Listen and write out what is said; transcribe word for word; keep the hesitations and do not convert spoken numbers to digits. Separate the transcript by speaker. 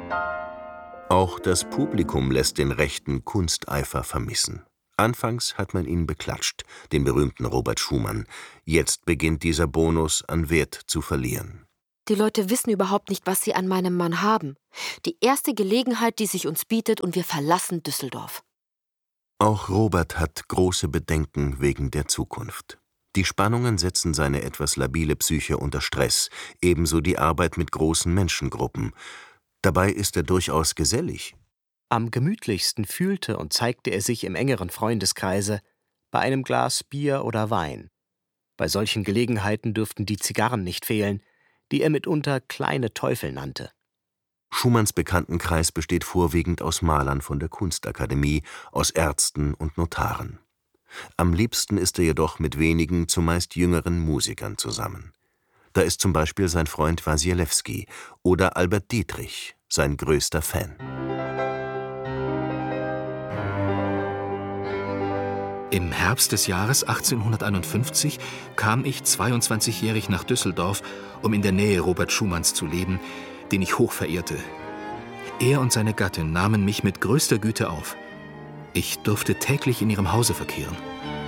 Speaker 1: Auch das Publikum lässt den rechten Kunsteifer vermissen. Anfangs hat man ihn beklatscht, den berühmten Robert Schumann. Jetzt beginnt dieser Bonus an Wert zu verlieren.
Speaker 2: Die Leute wissen überhaupt nicht, was sie an meinem Mann haben. Die erste Gelegenheit, die sich uns bietet, und wir verlassen Düsseldorf.
Speaker 1: Auch Robert hat große Bedenken wegen der Zukunft. Die Spannungen setzen seine etwas labile Psyche unter Stress, ebenso die Arbeit mit großen Menschengruppen. Dabei ist er durchaus gesellig.
Speaker 3: Am gemütlichsten fühlte und zeigte er sich im engeren Freundeskreise bei einem Glas Bier oder Wein. Bei solchen Gelegenheiten dürften die Zigarren nicht fehlen, die er mitunter kleine Teufel nannte.
Speaker 1: Schumanns Bekanntenkreis besteht vorwiegend aus Malern von der Kunstakademie, aus Ärzten und Notaren. Am liebsten ist er jedoch mit wenigen, zumeist jüngeren Musikern zusammen. Da ist zum Beispiel sein Freund Wasilewski oder Albert Dietrich, sein größter Fan.
Speaker 4: Im Herbst des Jahres achtzehnhunderteinundfünfzig kam ich zweiundzwanzigjährig nach Düsseldorf, um in der Nähe Robert Schumanns zu leben, den ich hoch verehrte. Er und seine Gattin nahmen mich mit größter Güte auf. Ich durfte täglich in ihrem Hause verkehren.